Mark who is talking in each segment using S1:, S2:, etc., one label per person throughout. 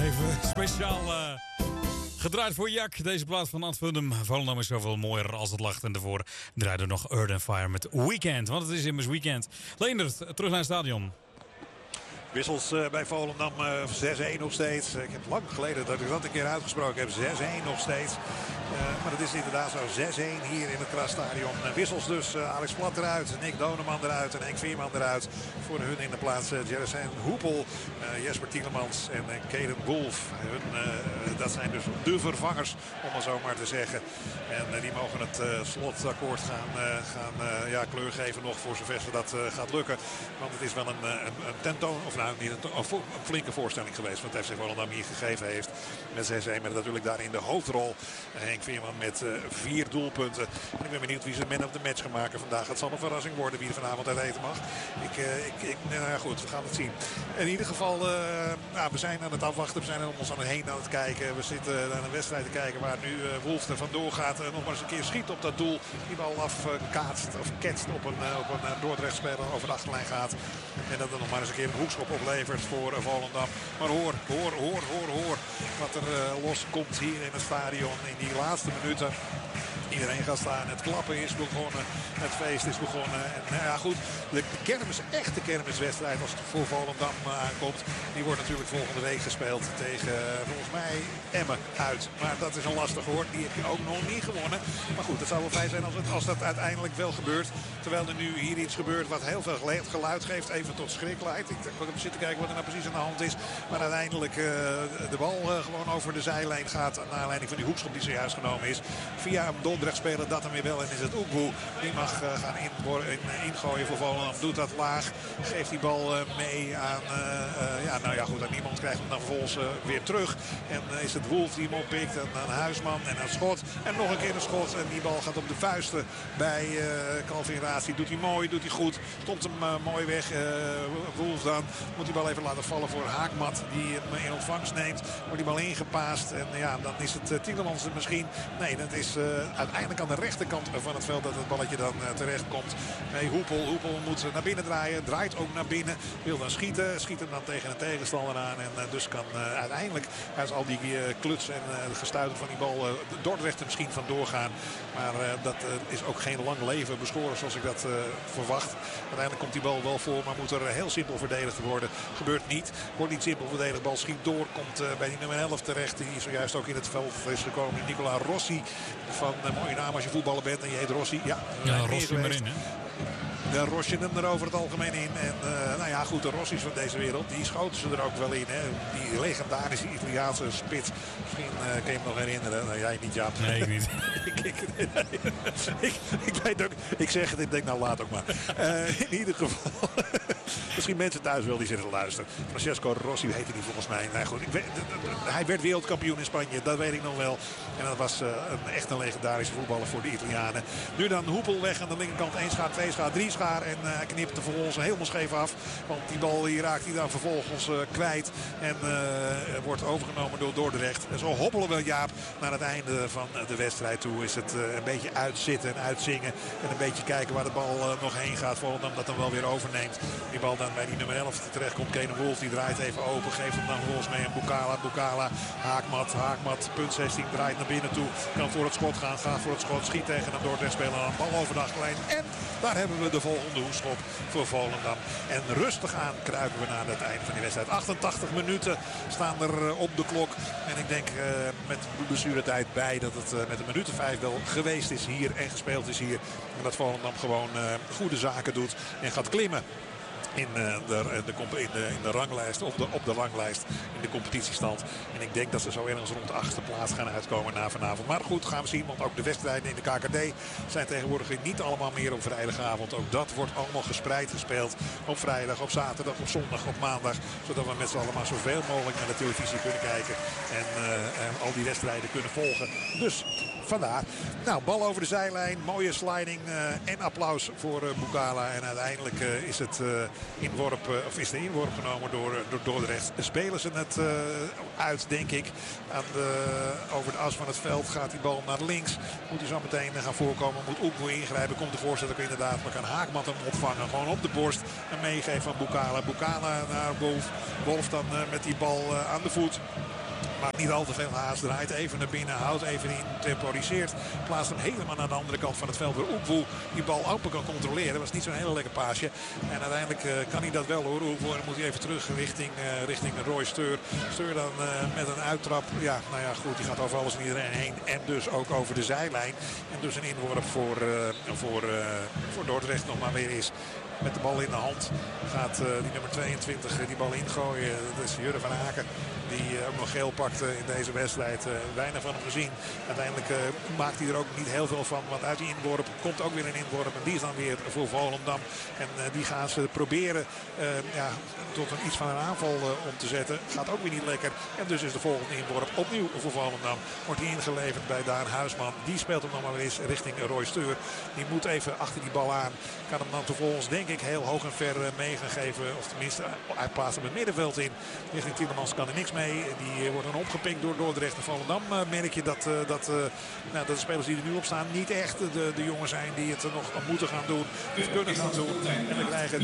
S1: Even speciaal gedraaid voor Jak. Deze plaat van Antwoordum. Volendam is zoveel mooier als het lacht. En daarvoor draaide nog Earth and Fire met Weekend. Want het is immers weekend. Leendert, terug naar het stadion.
S2: Wissels bij Volendam 6-1 nog steeds. Ik heb lang geleden dat ik dat een keer uitgesproken heb. 6-1 nog steeds. Maar het is inderdaad zo 6-1 hier in het Krasstadion. Wissels dus. Alex Plat eruit. Nick Doneman eruit. En Henk Veerman eruit. Voor hun in de plaats Jeresen Hoepel. Jesper Tielemans en Caden Wolf. Dat zijn dus de vervangers. Om het zo maar te zeggen. En die mogen het slotakkoord gaan kleur geven nog. Voor zover ze dat gaat lukken. Want het is wel een tentoon. Of nou niet een flinke voorstelling geweest. Wat FC Volendam hier gegeven heeft. Met 6-1. Met natuurlijk daarin de hoofdrol. Henk Veerman met 4 doelpunten. En ik ben benieuwd wie ze man of the match gaan maken vandaag. Het zal een verrassing worden wie er vanavond uit eten mag. Goed, we gaan het zien. In ieder geval, we zijn aan het afwachten. We zijn om ons aan het heen aan het kijken. We zitten naar een wedstrijd te kijken waar nu Wolf er vandoor gaat. Nog maar eens een keer schiet op dat doel. Die bal afkaatst of ketst op een Dordrecht-speler over de achterlijn gaat. En dat er nog maar eens een keer een hoekschop oplevert voor Volendam. Maar hoor wat er loskomt hier in het stadion in die laatste minuten. Iedereen gaat staan. Het klappen is begonnen. Het feest is begonnen. En goed, de echte kermiswedstrijd als het voor Volendam aankomt. Die wordt natuurlijk volgende week gespeeld tegen volgens mij Emmen uit. Maar dat is een lastig hoor. Die heb je ook nog niet gewonnen. Maar goed, het zou wel fijn zijn als dat uiteindelijk wel gebeurt. Terwijl er nu hier iets gebeurt wat heel veel geluid geeft. Even tot schrik leidt. Ik heb zitten kijken wat er nou precies aan de hand is. Maar uiteindelijk de bal gewoon over de zijlijn gaat. Naar aanleiding van die hoekschop die zojuist genomen is. Via een Dordrecht speler dat dan weer wel. En is het Oegboe. Die mag gaan ingooien voor Volendam. Doet dat laag. Geeft die bal mee aan... aan niemand krijgt hem dan vervolgens weer terug. En is het Wolf die hem oppikt. En aan Huisman. En een schot. En nog een keer een schot. En die bal gaat op de vuisten bij Calvin Ratie. Doet hij mooi. Doet hij goed. Stopt hem mooi weg. Wolf dan. Moet die bal even laten vallen voor Haakmat. Die hem in ontvangst neemt. Wordt die bal ingepaast. En dan is het Tielemans misschien. Nee, dat is uiteindelijk aan de rechterkant van het veld dat het balletje dan terecht komt. Nee, Hoepel moet naar binnen draaien. Draait ook naar binnen. Wil dan schieten. Schiet hem dan tegen een tegenstander aan. En dus kan uiteindelijk uit al die kluts en het gestuiter van die bal Dordrecht er misschien van doorgaan. Maar dat is ook geen lang leven beschoren zoals ik dat verwacht. Uiteindelijk komt die bal wel voor. Maar moet er heel simpel verdedigd worden. Gebeurt niet. Wordt niet simpel verdedigd. Bal schiet door. Komt bij die nummer 11 terecht. Die zojuist ook in het veld is gekomen. Nicola Rossi. Van een mooie naam als je voetballer bent en je heet Rossi. Ja,
S1: Rossi erin hè.
S2: De Rosje hem er over het algemeen in. En de Rossi's van deze wereld, die schoten ze er ook wel in. Hè. Die legendarische Italiaanse spits. Misschien kan je hem nog herinneren. Nou, jij niet, Jaap.
S1: Nee, ik niet.
S2: Ik zeg het, ik denk nou laat ook maar. In ieder geval... Misschien mensen thuis wel die zitten te luisteren. Francesco Rossi heette die volgens mij. Nou goed, hij werd wereldkampioen in Spanje. Dat weet ik nog wel. En dat was echt een legendarische voetballer voor de Italianen. Nu dan Hoepel weg aan de linkerkant. 1 schaar, 2 schaar, 3 schaar. En hij knipt er vervolgens helemaal scheef af. Want die bal die raakt hij dan vervolgens kwijt. En wordt overgenomen door Dordrecht. En zo hoppelen we, Jaap, naar het einde van de wedstrijd toe. Is het een beetje uitzitten en uitzingen. En een beetje kijken waar de bal nog heen gaat. Volendam dat dan wel weer overneemt. Die bal dan bij die nummer 11 terecht komt. Kenen Wolf die draait even open. Geeft hem dan vervolgens mee aan Bukala. Haakmat. Punt 16 draait naar binnen toe. Kan voor het schot gaan. Gaat voor het schot. Schiet tegen een Dordrecht speler aan. Bal over de achterlijn. En daar hebben we de volgende hoekschop voor Volendam. En rustig aan kruipen we naar het einde van die wedstrijd. 88 minuten staan er op de klok. En ik denk met blessuretijd bij dat het met een minuut of 5 wel geweest is hier en gespeeld is hier. En dat Volendam gewoon goede zaken doet en gaat klimmen. In de ranglijst, op de ranglijst in de competitiestand. En ik denk dat ze zo ergens rond de 8e plaats gaan uitkomen na vanavond. Maar goed, gaan we zien. Want ook de wedstrijden in de KKD zijn tegenwoordig niet allemaal meer op vrijdagavond. Ook dat wordt allemaal gespreid gespeeld. Op vrijdag, op zaterdag, op zondag, op maandag. Zodat we met z'n allen maar zoveel mogelijk naar de televisie kunnen kijken. En al die wedstrijden kunnen volgen. Dus vandaar. Nou, bal over de zijlijn. Mooie sliding en applaus voor Bukala. En uiteindelijk is de inworp genomen door Dordrecht. Spelen ze het uit, denk ik. Over de as van het veld gaat die bal naar links. Moet hij zo meteen gaan voorkomen. Moet Oekboe ingrijpen. Komt de voorzitter inderdaad. Maar kan Haakman hem opvangen. Gewoon op de borst. En meegeven van Bukala. Bukala naar Wolf. Wolf dan met die bal aan de voet. Maakt niet al te veel haast. Draait even naar binnen. Houdt even in. Temporiseert. Plaatst hem helemaal naar de andere kant van het veld. Waar Oekwoe die bal amper kan controleren. Dat was niet zo'n hele lekker paasje. En uiteindelijk kan hij dat wel hoor. Oekwoe. Dan moet hij even terug richting Roy Steur. Steur dan met een uittrap. Ja, nou ja, goed. Die gaat over alles en iedereen heen. En dus ook over de zijlijn. En dus een inworp voor Dordrecht nog maar weer is. Met de bal in de hand gaat die nummer 22 die bal ingooien. Dat is Jurre van Aken. Die ook nog geel pakte in deze wedstrijd. Weinig van hem gezien. Uiteindelijk maakt hij er ook niet heel veel van. Want uit die inworp komt ook weer een inworp. En die is dan weer voor Volendam. En die gaan ze proberen tot iets van een aanval om te zetten. Gaat ook weer niet lekker. En dus is de volgende inworp opnieuw voor Volendam. Wordt hij ingeleverd bij Daan Huisman. Die speelt hem nog maar eens richting Roy Steur. Die moet even achter die bal aan. Kan hem dan vervolgens denk ik heel hoog en ver mee gaan geven. Of tenminste, hij plaatst hem het middenveld in. Richting Tielemans kan er niks mee. Die wordt dan opgepikt door Dordrecht en Volendam. Merk je dat de spelers die er nu op staan niet echt de jongens zijn die het nog moeten gaan doen. Dus kunnen gaan doen. En we krijgen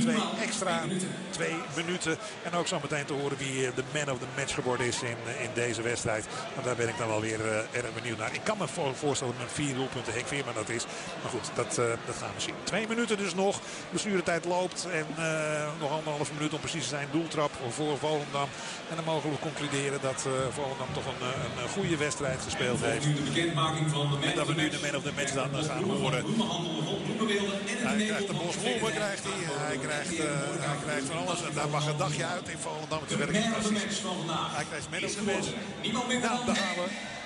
S2: 2 minuten. En ook zo meteen te horen wie de man of the match geworden is in deze wedstrijd. Want daar ben ik dan wel weer erg benieuwd naar. Ik kan me voorstellen met 4 doelpunten Henk Veerman dat is. Maar goed, dat gaan we zien. 2 minuten dus nog. Blessuretijd loopt. En nog 1,5 minuut om precies te zijn. Doeltrap voor Volendam. En dan mogen we concluderen dat Volendam toch een goede wedstrijd gespeeld heeft. En dat we nu de man of the match dan gaan horen. Hij krijgt de bosbloemen, hij krijgt van alles. En daar mag een dagje uit in Volendam. Het werkt niet precies. Hij krijgt man of the match. Nou, daar gaan we.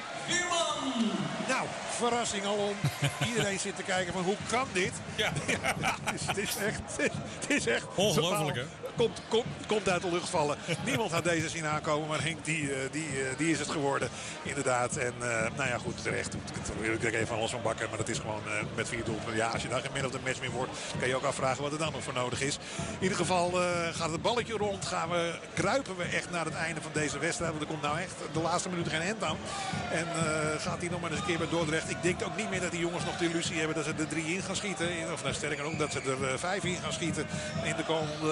S2: Nou, verrassing alom. Iedereen zit te kijken van hoe kan dit? Ja. Het is echt
S1: ongelooflijk, hè?
S2: Komt uit de lucht vallen. Niemand had deze zien aankomen, maar Henk die is het geworden. Inderdaad. En nou ja, goed, terecht. Ik kijk even alles van bakken, maar dat is gewoon met 4 doelpunten. Ja, als je daar geen man of the match meer wordt, kan je ook afvragen wat er dan nog voor nodig is. In ieder geval gaat het balletje rond. Kruipen we echt naar het einde van deze wedstrijd. Want er komt nou echt de laatste minuten geen end aan. En gaat hij nog maar eens een keer bij Dordrecht. Ik denk ook niet meer dat die jongens nog de illusie hebben dat ze er 3 in gaan schieten. Of nou, sterker ook dat ze er 5 in gaan schieten in de komende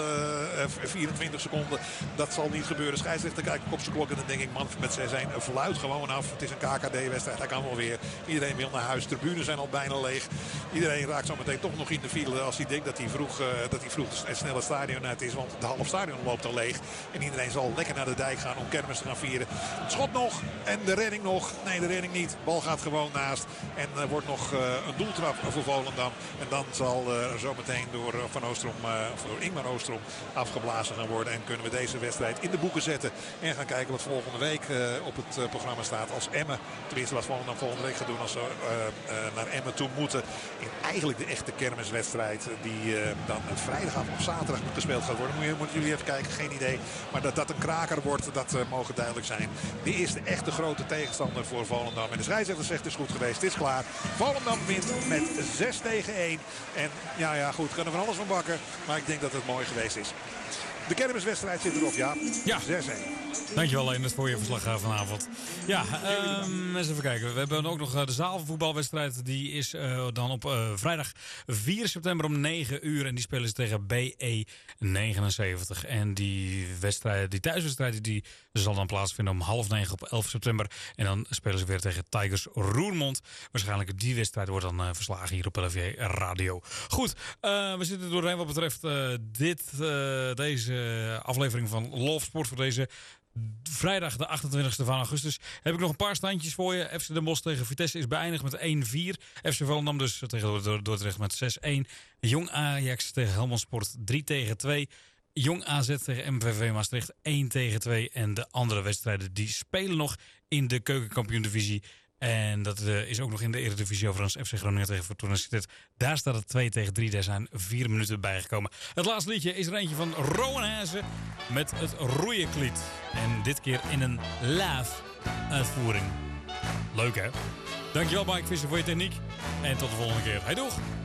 S2: 24 seconden. Dat zal niet gebeuren. Scheidsrechter kijkt op zijn klok en dan denk ik, man, met 6-1 fluit gewoon af. Het is een KKD-wedstrijd. Hij kan wel weer. Iedereen wil naar huis. Tribunes zijn al bijna leeg. Iedereen raakt zo meteen toch nog in de file als hij denkt dat hij vroeg het snelle stadion uit is. Want de half stadion loopt al leeg. En iedereen zal lekker naar de dijk gaan om kermis te gaan vieren. Het schot nog en de redding nog. Nee, de redding niet. Bal gaat gewoon naast. En er wordt nog een doeltrap voor Volendam. En dan zal zo meteen door Ingmar Oostrom afgeblazen gaan worden. En kunnen we deze wedstrijd in de boeken zetten. En gaan kijken wat volgende week op het programma staat. Als Emmen, tenminste wat Volendam volgende week gaat doen als ze naar Emmen toe moeten. In eigenlijk de echte kermiswedstrijd die dan vrijdagavond of zaterdag gespeeld gaat worden. Moeten jullie even kijken, geen idee. Maar dat een kraker wordt, dat mogen duidelijk zijn. Dit is de echte grote tegenstander voor Volendam. En de scheidsrechter zegt het is goed geweest, het is klaar. Volendam wint met 6-1. En ja, goed, kan er van alles van bakken. Maar ik denk dat het mooi geweest is. De kermiswedstrijd zit erop, ja. 6-1.
S1: Dankjewel, Leendert, voor je verslag vanavond. Ja, eens even kijken. We hebben ook nog de zaalvoetbalwedstrijd. Die is dan op vrijdag 4 september om 9 uur. En die spelen ze tegen BE 79. En die thuiswedstrijd die zal dan plaatsvinden om 8:30 op 11 september. En dan spelen ze weer tegen Tigers Roermond. Waarschijnlijk die wedstrijd wordt dan verslagen hier op LVA Radio. Goed, we zitten doorheen wat betreft deze aflevering van Love Sport voor deze vrijdag de 28e van augustus. Heb ik nog een paar standjes voor je. FC Den Bosch tegen Vitesse is beëindigd met 1-4. FC Volendam dus tegen Dordrecht met 6-1. Jong Ajax tegen Helmond Sport 3-2. Jong AZ tegen MVV Maastricht 1-2. En de andere wedstrijden die spelen nog in de keukenkampioen-divisie. En dat is ook nog in de Eredivisie overigens. FC Groningen tegen Fortuna Sittard. Daar staat het 2-3. Daar zijn 4 minuten bijgekomen. Het laatste liedje is er eentje van Rowan Hazen met het Roeienklied. En dit keer in een live uitvoering. Leuk, hè? Dankjewel Mike Visser voor je techniek. En tot de volgende keer. Hey, doeg!